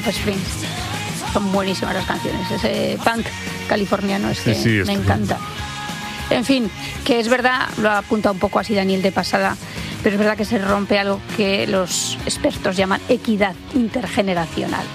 Offspring. Son buenísimas las canciones. Ese punk californiano es que sí, me encanta. En fin, que es verdad, lo ha apuntado un poco así Daniel de pasada, pero es verdad que se rompe algo que los expertos llaman equidad intergeneracional.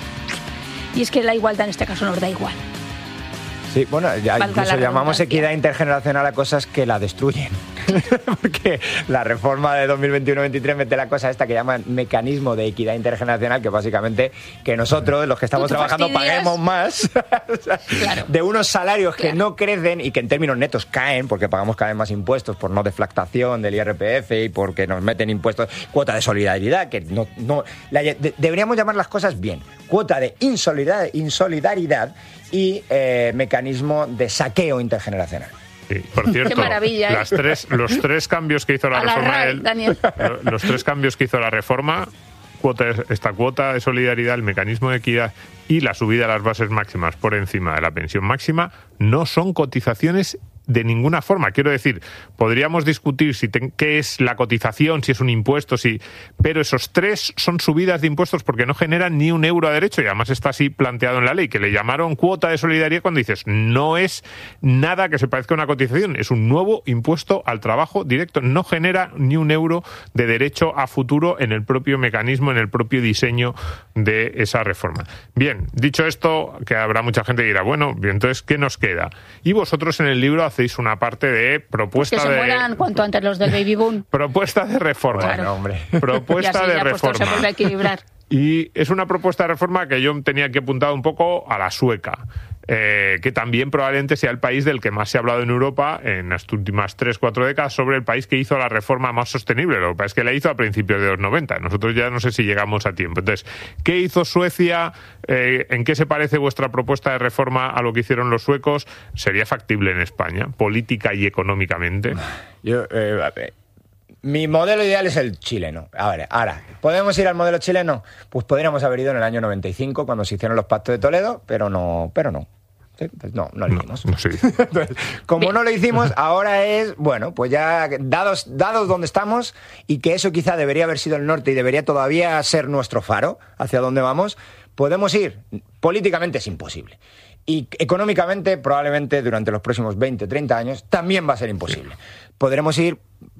Y es que la igualdad en este caso nos da igual. Sí, bueno, ya incluso llamamos equidad intergeneracional a cosas que la destruyen. Porque la reforma de 2021-23 mete la cosa esta que llaman mecanismo de equidad intergeneracional, que básicamente que nosotros, los que estamos trabajando, paguemos más claro. de unos salarios que no crecen y que en términos netos caen, porque pagamos cada vez más impuestos por no deflactación del IRPF y porque nos meten impuestos, cuota de solidaridad, que deberíamos llamar las cosas bien. Cuota de insolidaridad y mecanismo de saqueo intergeneracional. Sí, por cierto, qué maravilla, los tres cambios que hizo la reforma, Daniel. Los tres cambios que hizo la reforma, esta cuota de solidaridad, el mecanismo de equidad y la subida de las bases máximas por encima de la pensión máxima, no son cotizaciones de ninguna forma. Quiero decir, podríamos discutir qué es la cotización, si es un impuesto, pero esos tres son subidas de impuestos porque no generan ni un euro a derecho, y además está así planteado en la ley, que le llamaron cuota de solidaridad cuando dices, no es nada que se parezca a una cotización, es un nuevo impuesto al trabajo directo, no genera ni un euro de derecho a futuro en el propio mecanismo, en el propio diseño de esa reforma. Bien, dicho esto, que habrá mucha gente que dirá, bueno, entonces, ¿qué nos queda? Y vosotros en el libro hacéis una parte de propuesta que se mueran cuanto antes los del baby boom. Propuesta de reforma. Claro. Hombre. Propuesta de reforma. Se vuelve a equilibrar. Y es una propuesta de reforma que yo tenía que apuntar un poco a la sueca, que también probablemente sea el país del que más se ha hablado en Europa en las últimas 3-4 décadas, sobre el país que hizo la reforma más sostenible. Lo que pasa es que la hizo a principios de los 90. Nosotros ya no sé si llegamos a tiempo. Entonces, ¿qué hizo Suecia? ¿En qué se parece vuestra propuesta de reforma a lo que hicieron los suecos? ¿Sería factible en España, política y económicamente? Mi modelo ideal es el chileno. Ahora, ¿podemos ir al modelo chileno? Pues podríamos haber ido en el año 95 cuando se hicieron los pactos de Toledo, pero no. ¿Sí? Pues no lo hicimos. No, sí. Entonces, como no lo hicimos, ahora es, bueno, pues ya dados donde estamos, y que eso quizá debería haber sido el norte y debería todavía ser nuestro faro hacia dónde vamos, podemos ir. Políticamente es imposible. Y económicamente, probablemente durante los próximos 20 o 30 años, también va a ser imposible. Podremos ir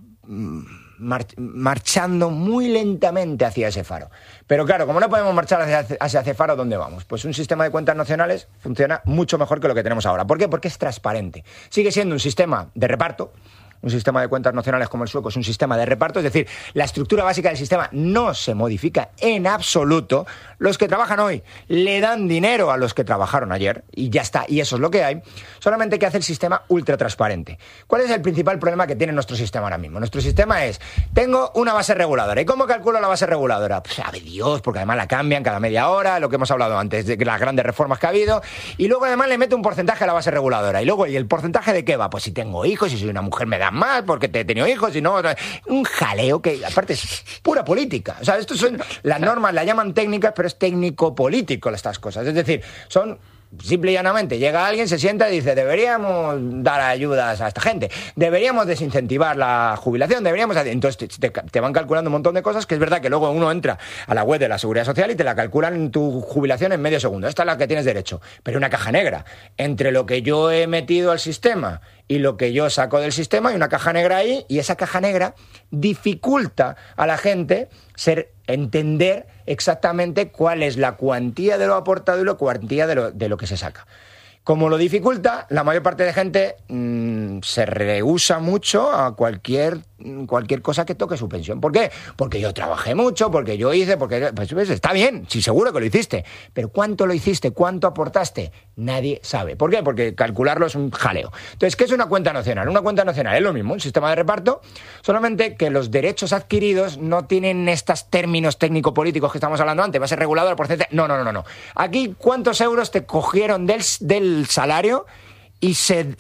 marchando muy lentamente hacia ese faro. Pero claro, como no podemos marchar hacia ese faro, ¿dónde vamos? Pues un sistema de cuentas nacionales funciona mucho mejor que lo que tenemos ahora. ¿Por qué? Porque es transparente. Sigue siendo un sistema de reparto. Un sistema de cuentas nacionales como el sueco es un sistema de reparto, es decir, la estructura básica del sistema no se modifica en absoluto. Los que trabajan hoy le dan dinero a los que trabajaron ayer y ya está, y eso es lo que hay. Solamente que hace el sistema ultra transparente. ¿Cuál es el principal problema que tiene nuestro sistema ahora mismo? Nuestro sistema es, tengo una base reguladora. ¿Y cómo calculo la base reguladora? Pues sabe Dios, porque además la cambian cada media hora, lo que hemos hablado antes, de las grandes reformas que ha habido, y luego además le meto un porcentaje a la base reguladora. Y luego, ¿y el porcentaje de qué va? Pues si tengo hijos, si soy una mujer me dan más, porque te he tenido hijos, y no, un jaleo que aparte es pura política. O sea, esto son las normas, la llaman técnicas, pero es técnico-político estas cosas. Es decir, son simple y llanamente, llega alguien, se sienta y dice, deberíamos dar ayudas a esta gente, deberíamos desincentivar la jubilación, entonces te van calculando un montón de cosas, que es verdad que luego uno entra a la web de la Seguridad Social y te la calculan tu jubilación en medio segundo. Esta es la que tienes derecho, pero una caja negra entre lo que yo he metido al sistema y lo que yo saco del sistema, hay una caja negra ahí, y esa caja negra dificulta a la gente entender exactamente cuál es la cuantía de lo aportado y la cuantía de lo que se saca. Como lo dificulta, la mayor parte de gente se rehúsa mucho a cualquier cosa que toque su pensión. ¿Por qué? Porque yo trabajé mucho, porque yo hice, pues está bien, sí, seguro que lo hiciste, pero ¿cuánto lo hiciste? ¿Cuánto aportaste? Nadie sabe. ¿Por qué? Porque calcularlo es un jaleo. Entonces, ¿qué es una cuenta nacional? Una cuenta nacional es lo mismo, un sistema de reparto, solamente que los derechos adquiridos no tienen estos términos técnico-políticos que estamos hablando antes, va a ser regulado el porcentaje. No. Aquí, ¿cuántos euros te cogieron del salario y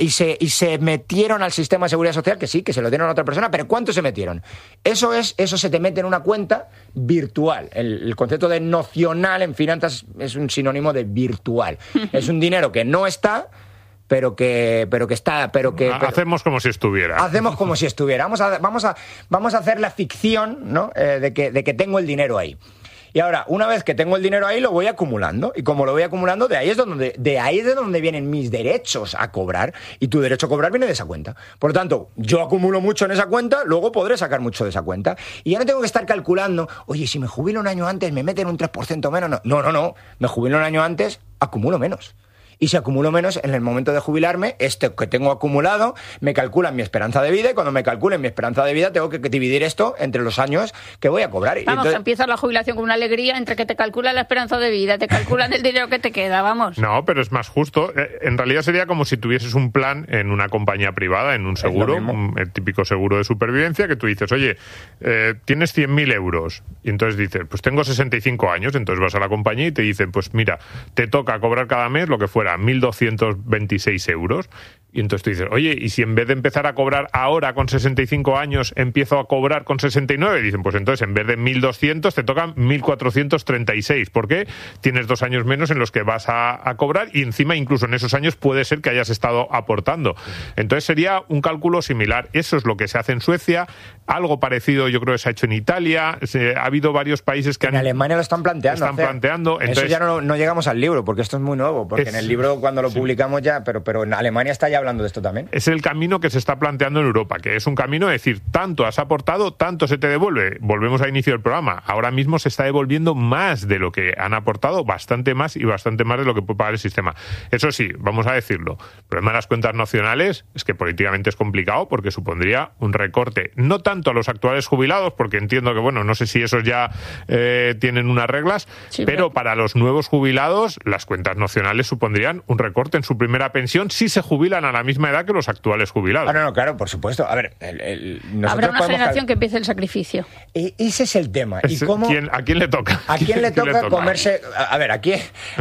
se metieron al sistema de seguridad social? Que sí, que se lo dieron a otra persona, pero ¿cuánto se metieron? Eso se te mete en una cuenta virtual. El concepto de nocional en finanzas es un sinónimo de virtual. Es un dinero que no está, pero que está, hacemos como si estuviera. Hacemos como si estuviera. Vamos a hacer la ficción, ¿no? de que tengo el dinero ahí. Y ahora, una vez que tengo el dinero ahí, lo voy acumulando. Y como lo voy acumulando, de ahí es de donde vienen mis derechos a cobrar. Y tu derecho a cobrar viene de esa cuenta. Por lo tanto, yo acumulo mucho en esa cuenta, luego podré sacar mucho de esa cuenta. Y ya no tengo que estar calculando, oye, si me jubilo un año antes, me meten un 3% menos. No. Me jubilo un año antes, acumulo menos. Y si acumulo menos, en el momento de jubilarme, este que tengo acumulado, me calculan mi esperanza de vida, y cuando me calculen mi esperanza de vida, tengo que dividir esto entre los años que voy a cobrar. Vamos, entonces, empiezas la jubilación con una alegría entre que te calculan la esperanza de vida, te calculan el dinero que te queda, vamos. No, pero es más justo. En realidad sería como si tuvieses un plan en una compañía privada, en un seguro, el típico seguro de supervivencia, que tú dices, oye, tienes 100.000 euros. Y entonces dices, pues tengo 65 años, entonces vas a la compañía y te dicen, pues mira, te toca cobrar cada mes lo que fuera, 1.226 euros. Y entonces tú dices, oye, ¿y si en vez de empezar a cobrar ahora con 65 años, empiezo a cobrar con 69? Dicen, pues entonces en vez de 1.200 te tocan 1.436. ¿Por qué? Tienes 2 años menos en los que vas a cobrar, y encima incluso en esos años puede ser que hayas estado aportando. Entonces sería un cálculo similar. Eso es lo que se hace en Suecia. Algo parecido yo creo que se ha hecho en Italia. Ha habido varios países que en Alemania lo están planteando. Entonces, eso ya no llegamos al libro, porque esto es muy nuevo. Porque en el libro cuando lo publicamos ya, pero en Alemania está ya hablando de esto también. Es el camino que se está planteando en Europa, que es un camino de decir, tanto has aportado, tanto se te devuelve. Volvemos al inicio del programa. Ahora mismo se está devolviendo más de lo que han aportado, bastante más y bastante más de lo que puede pagar el sistema. Eso sí, vamos a decirlo, el problema de las cuentas nacionales es que políticamente es complicado, porque supondría un recorte, no tanto a los actuales jubilados, porque entiendo que, bueno, no sé si esos ya tienen unas reglas, sí, pero para los nuevos jubilados, las cuentas nacionales supondrían un recorte en su primera pensión si se jubilan a la misma edad que los actuales jubilados. No, claro, por supuesto. A ver, habrá una generación que empiece el sacrificio. Ese es el tema. ¿Y cómo, ¿A quién le toca? ¿A quién le toca comerse? A ver, aquí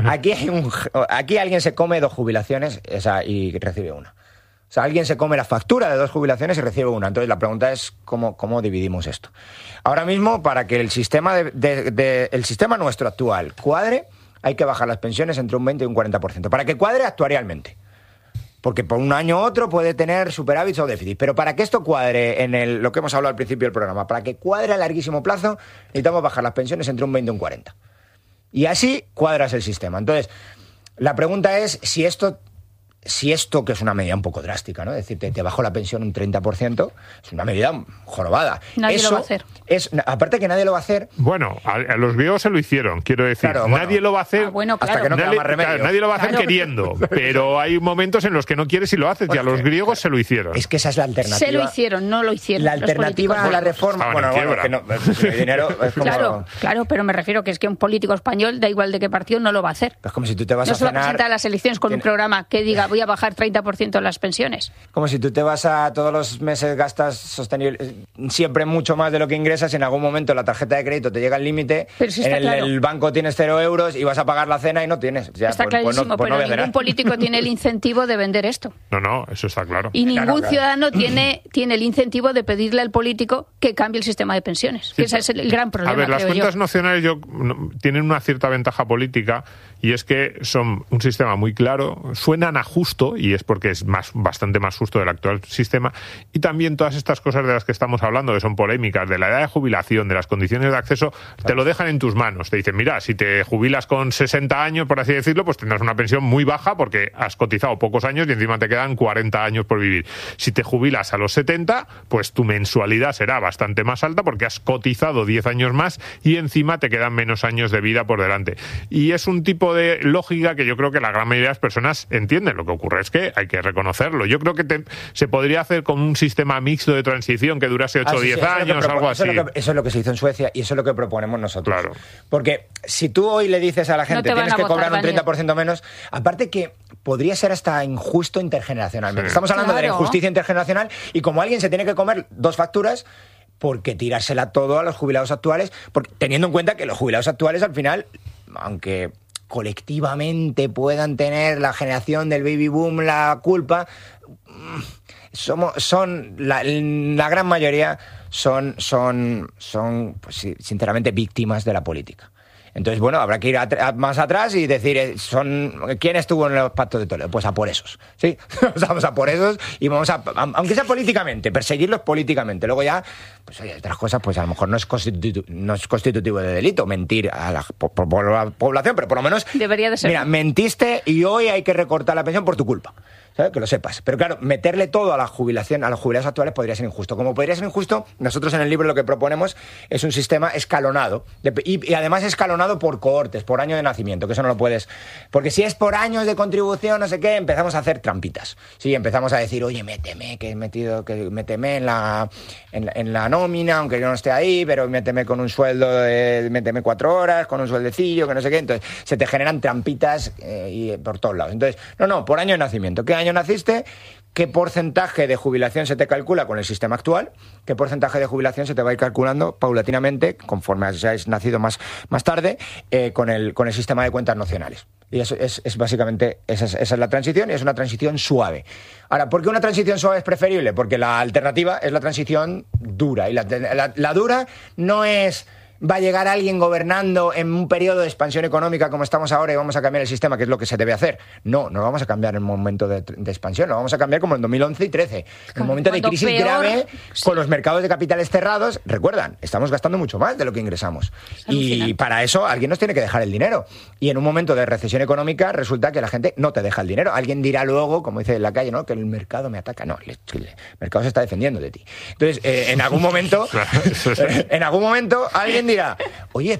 alguien se come 2 jubilaciones y recibe una. O sea, alguien se come la factura de 2 jubilaciones y recibe una. Entonces, la pregunta es cómo dividimos esto. Ahora mismo, para que el sistema el sistema nuestro actual cuadre, hay que bajar las pensiones entre un 20 y un 40%. Para que cuadre actuarialmente. Porque por un año u otro puede tener superávit o déficit. Pero para que esto cuadre en lo que hemos hablado al principio del programa, para que cuadre a larguísimo plazo, necesitamos bajar las pensiones entre un 20 y un 40%. Y así cuadras el sistema. Entonces, la pregunta es si esto, que es una medida un poco drástica, ¿no? Es decir, te bajo la pensión un 30%, es una medida jorobada. Nadie lo va a hacer. Aparte que nadie lo va a hacer. Bueno, a los griegos se lo hicieron, quiero decir. Claro, nadie lo va a hacer hasta que no queda más remedio. Claro, nadie lo va a hacer queriendo, pero hay momentos en los que no quieres y lo haces, y a los griegos se lo hicieron. Es que esa es la alternativa. Se lo hicieron, no lo hicieron. La alternativa a la reforma... que no, el dinero es como... Claro, pero me refiero que es que un político español, da igual de qué partido, no lo va a hacer. Es como si tú te vas a cenar... No se va a presentar a las elecciones con un programa que diga, voy a bajar 30% en las pensiones. Como si tú te vas a todos los meses, gastas sostenible siempre mucho más de lo que ingresas, y en algún momento la tarjeta de crédito te llega al límite, si el banco tienes 0 euros y vas a pagar la cena y no tienes. Ya, está clarísimo, pero ningún político tiene el incentivo de vender esto. No, eso está claro. Y ningún ciudadano tiene el incentivo de pedirle al político que cambie el sistema de pensiones. Sí, ese es el gran problema. A ver, las cuentas nacionales tienen una cierta ventaja política, y es que son un sistema muy claro, suenan a justo, y es porque es bastante más justo del actual sistema, y también todas estas cosas de las que estamos hablando, que son polémicas, de la edad de jubilación, de las condiciones de acceso, te lo dejan en tus manos. Te dicen, mira, si te jubilas con 60 años, por así decirlo, pues tendrás una pensión muy baja porque has cotizado pocos años y encima te quedan 40 años por vivir. Si te jubilas a los 70, pues tu mensualidad será bastante más alta porque has cotizado 10 años más y encima te quedan menos años de vida por delante. Y es un tipo de lógica que yo creo que la gran mayoría de las personas entienden. Lo que ocurre es que hay que reconocerlo. Yo creo que se podría hacer con un sistema mixto de transición que durase 8 o 10 años, algo así. Eso es lo que se hizo en Suecia y eso es lo que proponemos nosotros. Claro. Porque si tú hoy le dices a la gente tienes que cobrar un 30% menos, aparte que podría ser hasta injusto intergeneracionalmente. Sí. Estamos hablando de la injusticia intergeneracional, y como alguien se tiene que comer 2 facturas, ¿por qué tirársela todo a los jubilados actuales? Porque, teniendo en cuenta que los jubilados actuales al final, aunque colectivamente puedan tener la generación del baby boom la culpa, son la gran mayoría son pues, sinceramente víctimas de la política. Entonces, bueno, habrá que ir más atrás y decir, ¿quién estuvo en los pactos de Toledo? Pues a por esos, ¿sí? Vamos a por esos y vamos aunque sea políticamente, perseguirlos políticamente. Luego ya, pues hay otras cosas, pues a lo mejor no es constitutivo de delito mentir a la población, pero por lo menos... Debería de ser. Mira, mentiste y hoy hay que recortar la pensión por tu culpa. ¿Sabes? Que lo sepas. Pero claro, meterle todo a la jubilación, a los jubilados actuales podría ser injusto. Como podría ser injusto, nosotros en el libro lo que proponemos es un sistema escalonado. Y además escalonado por cohortes, por año de nacimiento, que eso no lo puedes... Porque si es por años de contribución, no sé qué, empezamos a hacer trampitas. Sí, empezamos a decir, oye, méteme en la nómina, aunque yo no esté ahí, pero méteme con un sueldo, méteme 4 horas, con un sueldecillo, que no sé qué. Entonces, se te generan trampitas y por todos lados. Entonces, no, por año de nacimiento. ¿Qué año naciste? ¿Qué porcentaje de jubilación se te calcula con el sistema actual? ¿Qué porcentaje de jubilación se te va a ir calculando paulatinamente, conforme hayas nacido más tarde, con el sistema de cuentas nacionales? Y eso es básicamente, esa es la transición, y es una transición suave. Ahora, ¿por qué una transición suave es preferible? Porque la alternativa es la transición dura. Y la dura no es... va a llegar alguien gobernando en un periodo de expansión económica como estamos ahora y vamos a cambiar el sistema, que es lo que se debe hacer. No lo vamos a cambiar en un momento de expansión, lo vamos a cambiar como en 2011 y 2013. En un momento de crisis grave, con los mercados de capitales cerrados. Recuerdan, estamos gastando mucho más de lo que ingresamos. Y para eso alguien nos tiene que dejar el dinero. Y en un momento de recesión económica resulta que la gente no te deja el dinero. Alguien dirá luego, como dice en la calle, ¿no?, que el mercado me ataca. No, el mercado se está defendiendo de ti. Entonces, en algún momento alguien dirá, oye,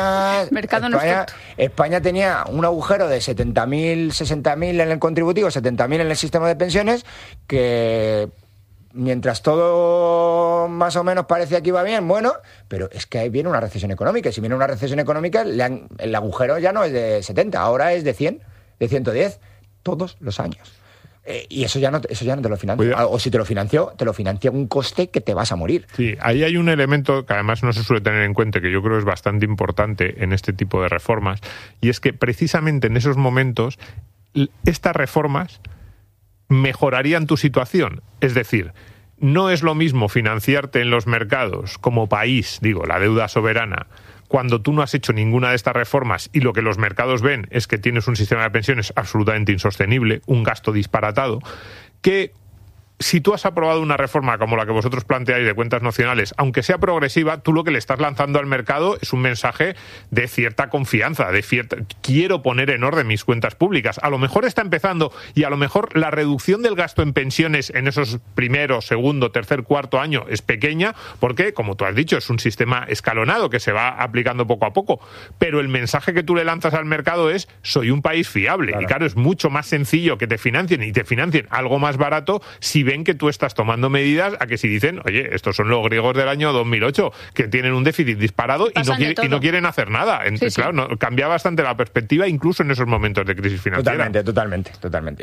España tenía un agujero de 70.000, 60.000 en el contributivo, 70.000 en el sistema de pensiones, que mientras todo más o menos parecía que iba bien, bueno, pero es que ahí viene una recesión económica, y si viene una recesión económica, el agujero ya no es de 70, ahora es de 100, de 110, todos los años. Y eso ya no te lo financia. O si te lo financia un coste que te vas a morir. Sí, ahí hay un elemento que además no se suele tener en cuenta, que yo creo es bastante importante en este tipo de reformas, y es que precisamente en esos momentos estas reformas mejorarían tu situación. Es decir, no es lo mismo financiarte en los mercados como país, la deuda soberana, cuando tú no has hecho ninguna de estas reformas y lo que los mercados ven es que tienes un sistema de pensiones absolutamente insostenible, un gasto disparatado, que si tú has aprobado una reforma como la que vosotros planteáis de cuentas nacionales, aunque sea progresiva, tú lo que le estás lanzando al mercado es un mensaje de cierta confianza, quiero poner en orden mis cuentas públicas. A lo mejor está empezando y a lo mejor la reducción del gasto en pensiones en esos primero, segundo, tercer, cuarto año es pequeña, porque, como tú has dicho, es un sistema escalonado que se va aplicando poco a poco, pero el mensaje que tú le lanzas al mercado es, soy un país fiable. Claro. Y claro, es mucho más sencillo que te financien y te financien algo más barato si ven que tú estás tomando medidas, a que si dicen, oye, estos son los griegos del año 2008, que tienen un déficit disparado y no quieren hacer nada. Claro, no, cambia bastante la perspectiva incluso en esos momentos de crisis financiera. Totalmente.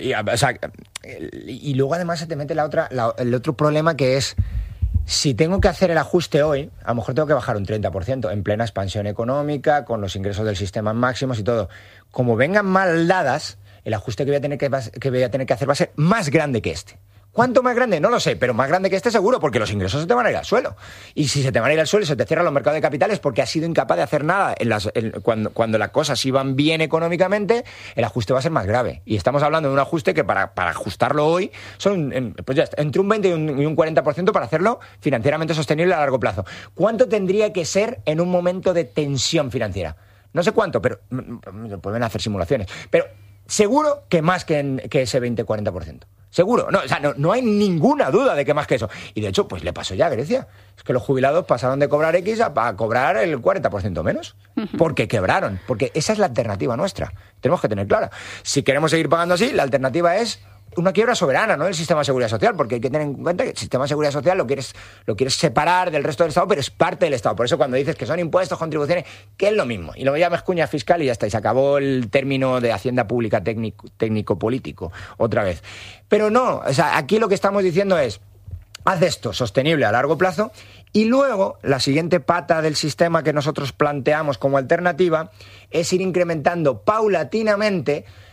Y luego además se te mete el otro problema, que es, si tengo que hacer el ajuste hoy, a lo mejor tengo que bajar un 30% en plena expansión económica, con los ingresos del sistema máximos y todo. Como vengan mal dadas, el ajuste que voy a tener que hacer va a ser más grande que este. ¿Cuánto más grande? No lo sé, pero más grande que este seguro, porque los ingresos se te van a ir al suelo. Y si se te van a ir al suelo y se te cierran los mercados de capitales porque has sido incapaz de hacer nada cuando las cosas iban bien económicamente, el ajuste va a ser más grave. Y estamos hablando de un ajuste que para ajustarlo hoy son pues ya, entre un 20 y un 40% para hacerlo financieramente sostenible a largo plazo. ¿Cuánto tendría que ser en un momento de tensión financiera? No sé cuánto, pero pueden hacer simulaciones. Pero seguro que más que ese 20-40%. Seguro, no hay ninguna duda de que más que eso. Y de hecho, pues le pasó ya a Grecia. Es que los jubilados pasaron de cobrar X a cobrar el 40% menos. Porque quebraron. Porque esa es la alternativa nuestra. Tenemos que tener clara. Si queremos seguir pagando así, la alternativa es una quiebra soberana, no del sistema de seguridad social, porque hay que tener en cuenta que el sistema de seguridad social lo quieres separar del resto del Estado, pero es parte del Estado. Por eso cuando dices que son impuestos, contribuciones, que es lo mismo. Y lo llamas cuña fiscal y ya está. Y se acabó el término de hacienda pública técnico-político otra vez. Pero no, aquí lo que estamos diciendo es, haz esto sostenible a largo plazo, y luego la siguiente pata del sistema que nosotros planteamos como alternativa es ir incrementando paulatinamente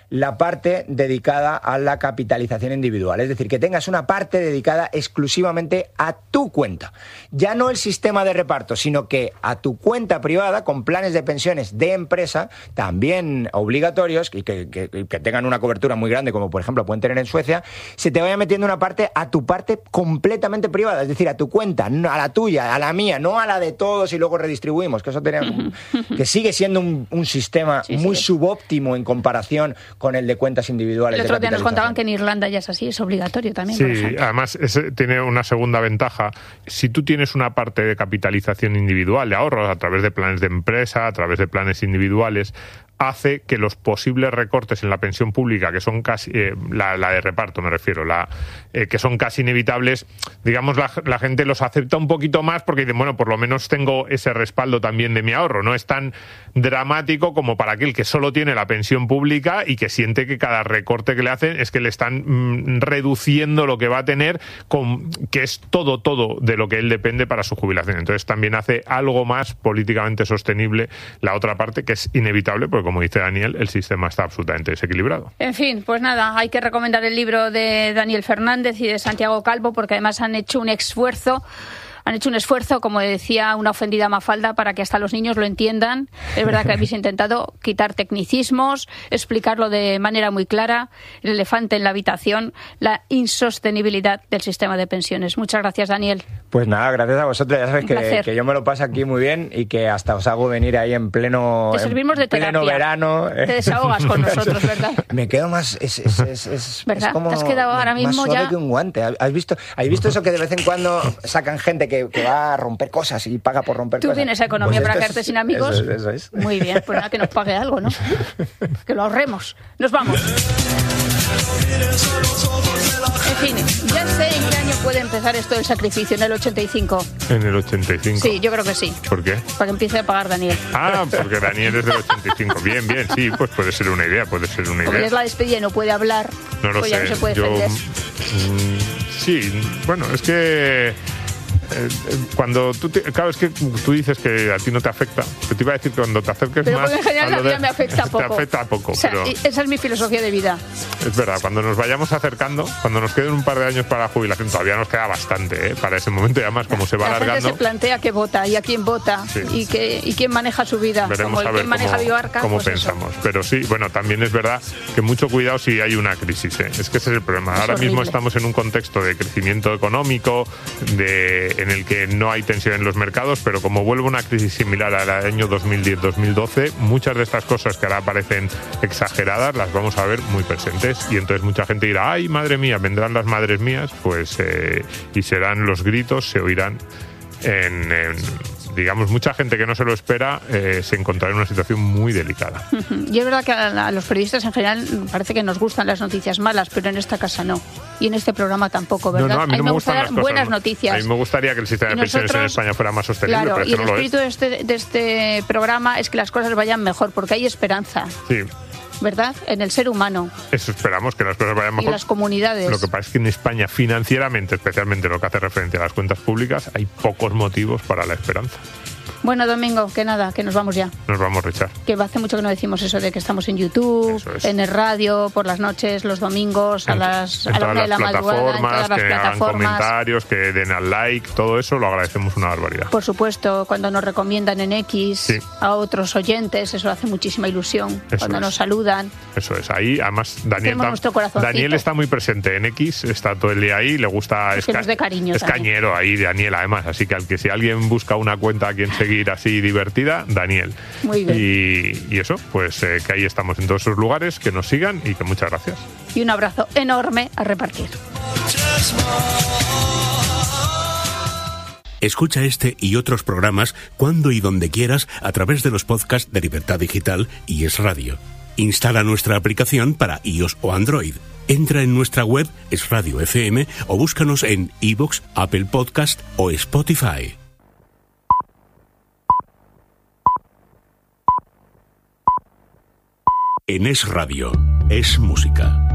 la parte dedicada a la capitalización individual. Es decir, que tengas una parte dedicada exclusivamente a tu cuenta. Ya no el sistema de reparto, sino que a tu cuenta privada, con planes de pensiones de empresa, también obligatorios, y que tengan una cobertura muy grande, como por ejemplo pueden tener en Suecia, se te vaya metiendo una parte a tu parte completamente privada, es decir, a tu cuenta, a la tuya, a la mía, no a la de todos y luego redistribuimos, que eso que sigue siendo un sistema muy subóptimo en comparación con el de cuentas individuales. El otro día nos contaban que en Irlanda ya es así, es obligatorio también. Sí, además tiene una segunda ventaja. Si tú tienes una parte de capitalización individual, de ahorros, a través de planes de empresa, a través de planes individuales, hace que los posibles recortes en la pensión pública, que son casi, la de reparto me refiero, que son casi inevitables, digamos, la gente los acepta un poquito más porque dicen, bueno, por lo menos tengo ese respaldo también de mi ahorro. No es tan dramático como para aquel que solo tiene la pensión pública y que siente que cada recorte que le hacen es que le están reduciendo lo que va a tener, que es todo de lo que él depende para su jubilación. Entonces también hace algo más políticamente sostenible la otra parte, que es inevitable, porque como dice Daniel, el sistema está absolutamente desequilibrado. En fin, pues nada, hay que recomendar el libro de Daniel Fernández y de Santiago Calvo, porque además han hecho un esfuerzo, como decía una ofendida Mafalda, para que hasta los niños lo entiendan. Es verdad que habéis intentado quitar tecnicismos, explicarlo de manera muy clara, el elefante en la habitación, la insostenibilidad del sistema de pensiones. Muchas gracias, Daniel. Pues nada, gracias a vosotros. Ya sabéis que yo me lo paso aquí muy bien y que hasta os hago venir ahí en pleno, te servimos de terapia. Pleno verano. Te desahogas con nosotros, ¿verdad? Me quedo más... ¿verdad? Es como te has quedado ahora mismo más suave ya... que un guante. ¿Has visto eso que de vez en cuando sacan gente que va a romper cosas y paga por romper cosas? Tú tienes economía para quedarte sin amigos. Eso es. Muy bien, pues nada, que nos pague algo, ¿no? Que lo ahorremos. Nos vamos. En fin, ya sé en qué año puede empezar esto del sacrificio, en el 85. ¿En el 85? Sí, yo creo que sí. ¿Por qué? Para que empiece a pagar Daniel. Ah, porque Daniel es del 85. Bien, sí, pues puede ser una idea. Como es la despedida y no puede hablar, no lo pues sé. Ya no se puede defender. Sí, bueno, es que... cuando claro, es que tú dices que a ti no te afecta, que te iba a decir que cuando te acerques pero más... Pero en general la vida me afecta poco. Te afecta poco, o sea, pero... Esa es mi filosofía de vida. Es verdad, cuando nos vayamos acercando, cuando nos queden un par de años para la jubilación, todavía nos queda bastante, para ese momento, y además como se va alargando... La gente se plantea qué vota y a quién vota, sí. y quién maneja su vida. Veremos como el a ver quién maneja Vivarca, cómo pues pensamos. Eso. Pero sí, bueno, también es verdad que mucho cuidado si hay una crisis, Es que ese es el problema. Ahora mismo estamos en un contexto de crecimiento económico, en el que no hay tensión en los mercados, pero como vuelve una crisis similar al año 2010-2012, muchas de estas cosas que ahora parecen exageradas las vamos a ver muy presentes, y entonces mucha gente dirá, ay, madre mía, vendrán las madres mías, pues y serán los gritos, se oirán digamos, mucha gente que no se lo espera se encontrará en una situación muy delicada. Y es verdad que a los periodistas en general parece que nos gustan las noticias malas, pero en esta casa no. Y en este programa tampoco, ¿verdad? No, a mí no me gustan las cosas, buenas noticias. A mí me gustaría que el sistema de pensiones en España fuera más sostenible, claro, pero y eso el no lo espíritu de este programa es que las cosas vayan mejor, porque hay esperanza. Sí. ¿Verdad? En el ser humano. Eso esperamos, que las cosas vayan mejor. Y las comunidades. Lo que pasa es que en España, financieramente, especialmente lo que hace referencia a las cuentas públicas, hay pocos motivos para la esperanza. Bueno, Domingo, que nada, que nos vamos ya. Nos vamos, Richard. Que hace mucho que no decimos eso de que estamos en YouTube, en el radio, por las noches, los domingos, a la 1 de la madrugada, en todas las que plataformas. Hagan comentarios, que den al like, todo eso lo agradecemos una barbaridad. Por supuesto, cuando nos recomiendan en X a otros oyentes, eso hace muchísima ilusión. Eso cuando nos saludan. Eso es, ahí además Daniel está muy presente en X, está todo el día ahí, le gusta... Es que nos dé cariño es también. Cañero ahí, Daniel, además, así que si alguien busca una cuenta a quien seguir así divertida, Daniel. Muy bien. Y eso, pues que ahí estamos en todos esos lugares, que nos sigan y que muchas gracias. Y un abrazo enorme a repartir. Escucha este y otros programas cuando y donde quieras a través de los podcasts de Libertad Digital y Es Radio. Instala nuestra aplicación para iOS o Android. Entra en nuestra web Es Radio FM o búscanos en iVoox, Apple Podcast o Spotify. En Es Radio, es música.